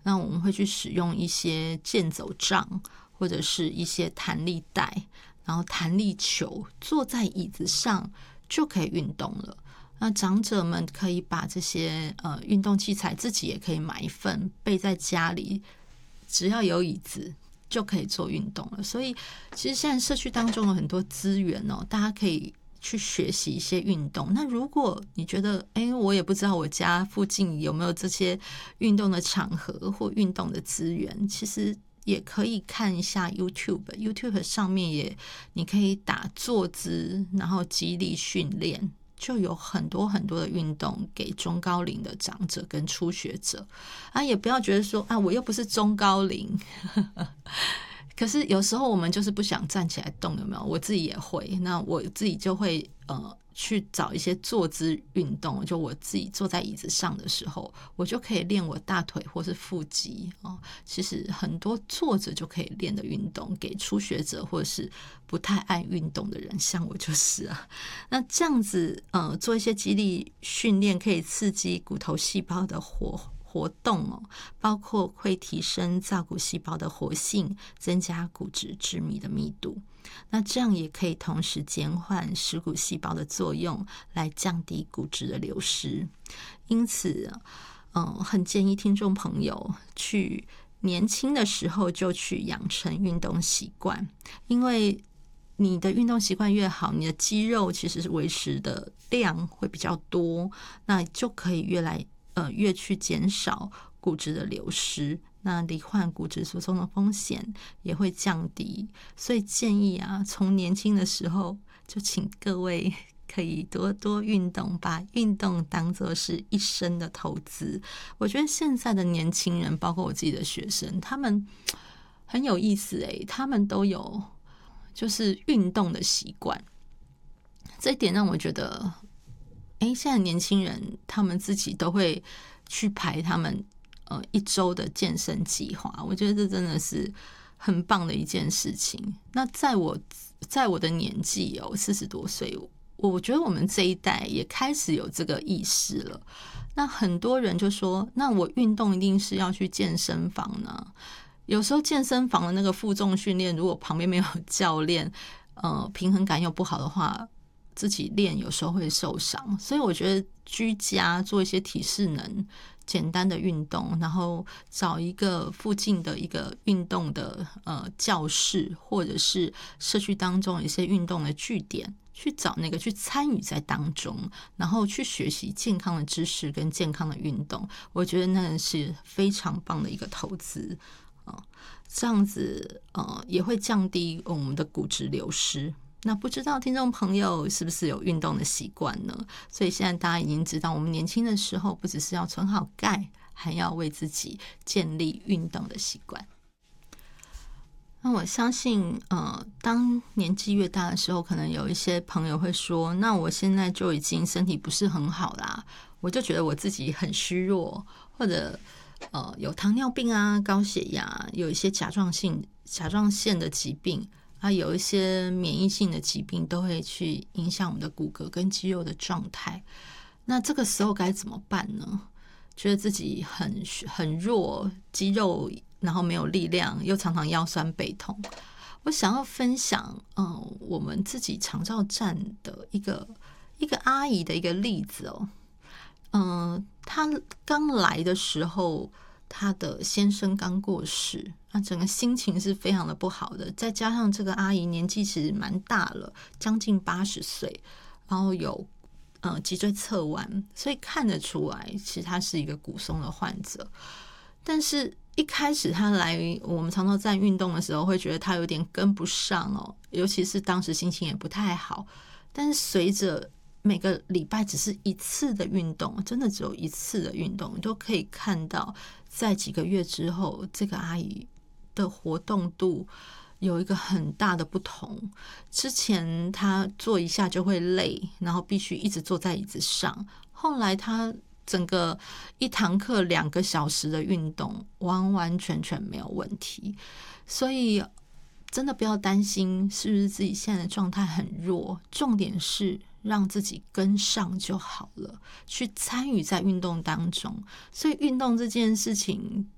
那我们会去使用一些健走杖或者是一些弹力带，然后弹力球，坐在椅子上就可以运动了。那长者们可以把这些运动器材自己也可以买一份备在家里，只要有椅子就可以做运动了。所以其实现在社区当中有很多资源哦，大家可以去学习一些运动。那如果你觉得我也不知道我家附近有没有这些运动的场合或运动的资源，其实也可以看一下 YouTube 上面你可以打坐姿，然后肌力训练，就有很多很多的运动给中高龄的长者跟初学者也不要觉得说我又不是中高龄可是有时候我们就是不想站起来动，有没有？我自己也会，那我自己就会去找一些坐姿运动，就我自己坐在椅子上的时候，我就可以练我大腿或是腹肌其实很多坐着就可以练的运动，给初学者或者是不太爱运动的人，像我就是那这样子做一些肌力训练，可以刺激骨头细胞的活动包括会提升造骨细胞的活性，增加骨质致密的密度。那这样也可以同时减缓蚀骨细胞的作用，来降低骨质的流失。因此很建议听众朋友去年轻的时候就去养成运动习惯，因为你的运动习惯越好，你的肌肉其实是维持的量会比较多，那就可以越去减少骨质的流失，那罹患骨质疏松的风险也会降低。所以建议从年轻的时候就请各位可以多多运动，把运动当作是一生的投资。我觉得现在的年轻人，包括我自己的学生，他们很有意思他们都有就是运动的习惯，这一点让我觉得现在年轻人他们自己都会去排他们一周的健身计划，我觉得这真的是很棒的一件事情。那在我的年纪40多岁，我觉得我们这一代也开始有这个意识了。那很多人就说，那我运动一定是要去健身房呢？有时候健身房的那个负重训练，如果旁边没有教练，平衡感又不好的话，自己练有时候会受伤。所以我觉得居家做一些体适能简单的运动，然后找一个附近的一个运动的教室，或者是社区当中一些运动的据点，去找那个去参与在当中，然后去学习健康的知识跟健康的运动，我觉得那是非常棒的一个投资这样子也会降低我们的骨质流失。那不知道听众朋友是不是有运动的习惯呢？所以现在大家已经知道，我们年轻的时候不只是要存好钙，还要为自己建立运动的习惯。那我相信当年纪越大的时候，可能有一些朋友会说，那我现在就已经身体不是很好啦，我就觉得我自己很虚弱，或者有糖尿病高血压，有一些甲状腺的疾病有一些免疫性的疾病都会去影响我们的骨骼跟肌肉的状态。那这个时候该怎么办呢？觉得自己很弱，肌肉然后没有力量，又常常腰酸背痛。我想要分享我们自己长照站的一个阿姨的一个例子她刚来的时候，她的先生刚过世，整个心情是非常的不好的，再加上这个阿姨年纪其实蛮大了，将近80岁，然后有脊椎侧弯，所以看得出来其实她是一个骨松的患者。但是一开始她来我们长照站运动的时候，会觉得她有点跟不上尤其是当时心情也不太好。但是随着每个礼拜只是一次的运动，真的只有一次的运动，你都可以看到在几个月之后，这个阿姨的活动度有一个很大的不同。之前她坐一下就会累，然后必须一直坐在椅子上，后来她整个一堂课2个小时的运动完完全全没有问题。所以真的不要担心是不是自己现在的状态很弱，重点是让自己跟上就好了，去参与在运动当中。所以运动这件事情